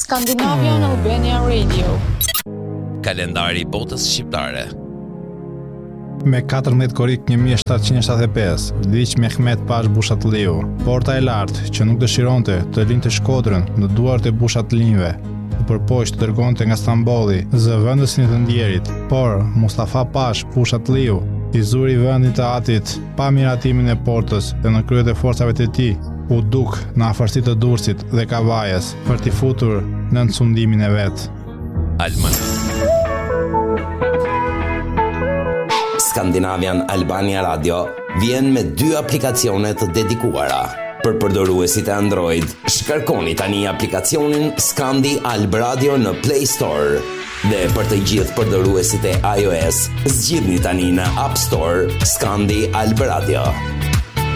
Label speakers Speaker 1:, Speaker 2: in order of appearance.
Speaker 1: Scandinavian Albania Radio.
Speaker 2: Kalendari i botës shqiptare.
Speaker 3: Me 14 korrik 1775, vdiq Mehmet Pash Bushatliu, porta e lartë që nuk dëshironte të linte shkodrën në duart e Bushatlinjve, u përpoq të dërgonte nga Stambolli zëvendësin të ndjerit, por Mustafa Pash Bushatliu i zuri vendin të atit pa miratimin e portës dhe në kryet e forcave të tij u duk në afërsi të Durrësit dhe Kavajës për t'i futur në sundimin e vet.
Speaker 4: Scandinavian Albania Radio vjen me 2 aplikacione të dedikuara. Për përdoruesit e Android, shkarkoni tani aplikacionin Scandi Alb Radio në Play Store. Dhe për të gjithë përdoruesit e iOS, zgjidhni tani në App Store Scandi Alb Radio.